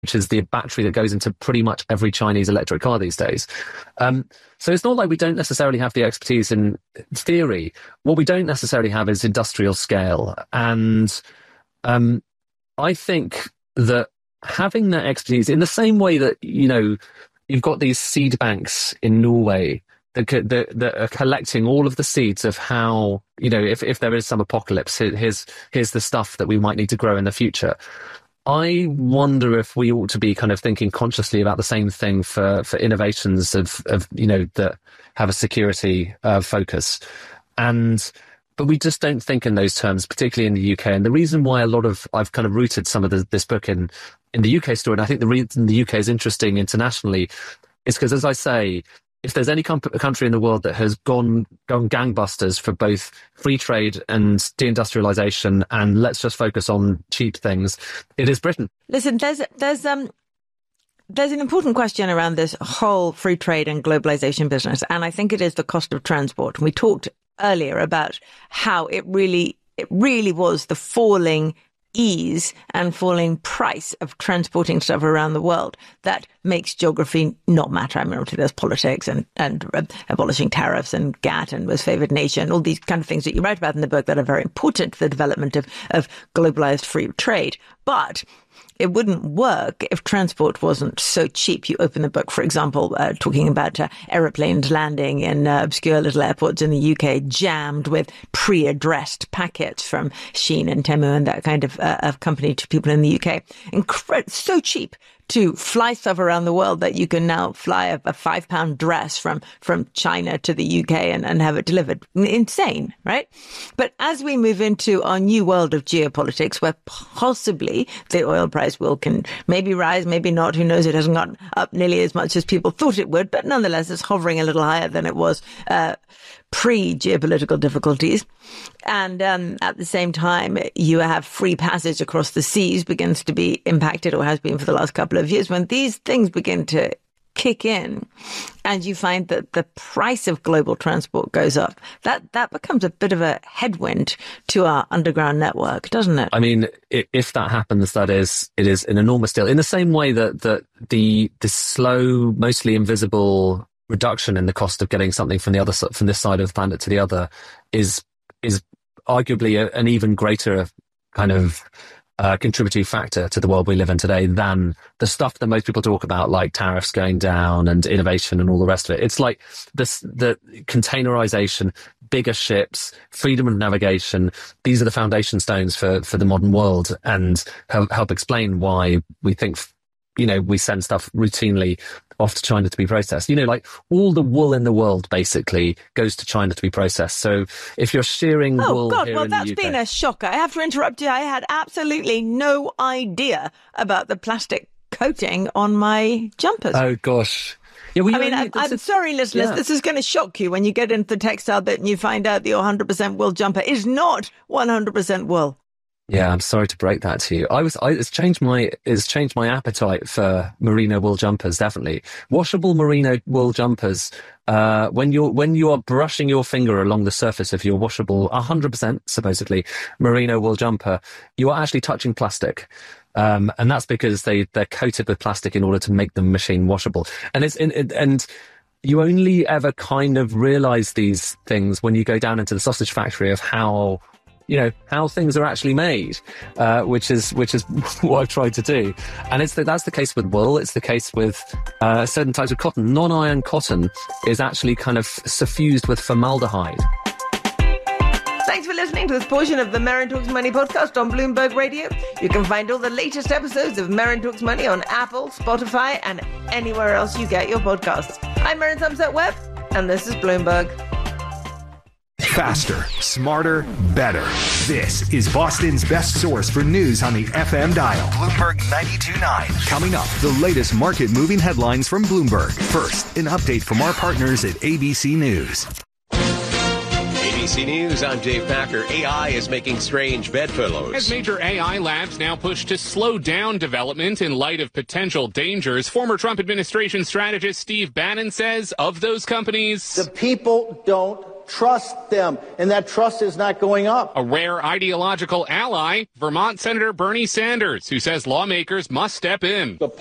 which is the battery that goes into pretty much every Chinese electric car these days. So it's not like we don't necessarily have the expertise in theory. What we don't necessarily have is industrial scale. And I think that having that expertise, in the same way that, you've got these seed banks in Norway that are collecting all of the seeds of how, if there is some apocalypse, here's the stuff that we might need to grow in the future. I wonder if we ought to be kind of thinking consciously about the same thing for innovations of that have a security focus. But we just don't think in those terms, particularly in the UK. And the reason why I've kind of rooted some of this book in the UK story, and I think the reason the UK is interesting internationally is because, as I say, if there's any country in the world that has gone gangbusters for both free trade and deindustrialization, and let's just focus on cheap things, it is Britain. Listen, there's an important question around this whole free trade and globalization business, and I think it is the cost of transport. We talked earlier about how it really was the falling ease and falling price of transporting stuff around the world that makes geography not matter. I mean, obviously there's politics and abolishing tariffs and GATT and most favored nation, all these kind of things that you write about in the book that are very important to the development of globalized free trade. But it wouldn't work if transport wasn't so cheap. You open the book, for example, talking about aeroplanes landing in obscure little airports in the UK, jammed with pre-addressed packets from Shein and Temu and that kind of company to people in the UK. So cheap to fly stuff around the world that you can now fly a £5 dress from China to the UK and have it delivered. Insane, right? But as we move into our new world of geopolitics, where possibly the oil price can maybe rise, maybe not, who knows, it hasn't gone up nearly as much as people thought it would, but nonetheless it's hovering a little higher than it was pre-geopolitical difficulties. And at the same time, you have free passage across the seas begins to be impacted, or has been for the last couple of years. When these things begin to kick in and you find that the price of global transport goes up, that becomes a bit of a headwind to our underground network, doesn't it? I mean, if that happens, it is an enormous deal. In the same way that the slow, mostly invisible reduction in the cost of getting something from this side of the planet to the other is arguably an even greater kind of contributing factor to the world we live in today than the stuff that most people talk about, like tariffs going down and innovation and all the rest of it. It's like the containerization, bigger ships, freedom of navigation. These are the foundation stones for the modern world, and help explain why we think, we send stuff routinely off to China to be processed. Like all the wool in the world basically goes to China to be processed. So if you're shearing wool here in the UK... that's been a shocker. I have to interrupt you. I had absolutely no idea about the plastic coating on my jumpers. Oh, gosh. Yeah, I'm sorry, listeners. Yeah. This is going to shock you when you get into the textile bit and you find out that your 100% wool jumper is not 100% wool. Yeah, I'm sorry to break that to you. It's changed my appetite for merino wool jumpers, definitely. Washable merino wool jumpers, when you are brushing your finger along the surface of your washable 100% supposedly merino wool jumper, you are actually touching plastic. And that's because they're coated with plastic in order to make them machine washable. And you only ever kind of realize these things when you go down into the sausage factory of how things are actually made, which is what I've tried to do. And that's the case with wool. It's the case with certain types of cotton. Non-iron cotton is actually kind of suffused with formaldehyde. Thanks for listening to this portion of the Merrin Talks Money podcast on Bloomberg Radio. You can find all the latest episodes of Merrin Talks Money on Apple, Spotify, and anywhere else you get your podcasts. I'm Merrin Thumbset Webb, and this is Bloomberg. Faster, smarter, better. This is Boston's best source for news on the FM dial. Bloomberg 92.9. Coming up, the latest market-moving headlines from Bloomberg. First, an update from our partners at ABC News. ABC News, I'm Dave Packer. AI is making strange bedfellows. As major AI labs now push to slow down development in light of potential dangers, former Trump administration strategist Steve Bannon says of those companies, the people don't trust them, and that trust is not going up. A rare ideological ally, Vermont Senator Bernie Sanders, who says lawmakers must step in. The